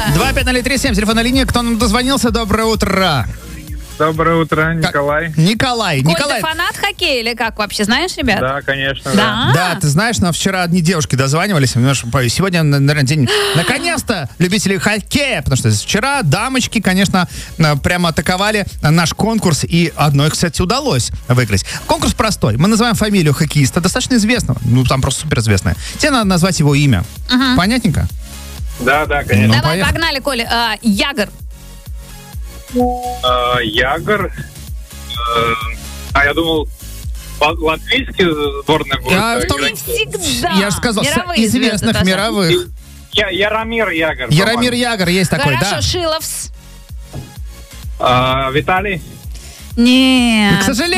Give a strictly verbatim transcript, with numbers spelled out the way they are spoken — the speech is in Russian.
два пять ноль три семь, телефонная линия. Кто нам дозвонился? Доброе утро. Доброе утро, Николай. Как? Николай. Коль, Николай. ты фанат хоккея или как вообще? Знаешь, ребят? Да, конечно, Да? Да, ты знаешь, нам вчера одни девушки дозванивались. Сегодня, наверное, день, наконец-то, любителей хоккея. Потому что вчера дамочки, конечно, прямо атаковали наш конкурс. И одной, кстати, удалось выиграть. Конкурс простой. Мы называем фамилию хоккеиста, достаточно известного. Ну, там просто суперизвестное. Тебе надо назвать его имя. Угу. Понятненько? Да, да, конечно. Ну, Давай, поехали. погнали, Коля. А, Ягор. А, Ягор. Э, А я думал, лат- латвийский сборная будет. Я, э, в том- играть. Всегда. Я же сказал, с Мировые известных звезды, мировых. Я- Яромир Ягор. Яромир по-моему. Ягор есть такой, Хорошо, да. Шиловс. А, Виталий. Нет. К сожалению,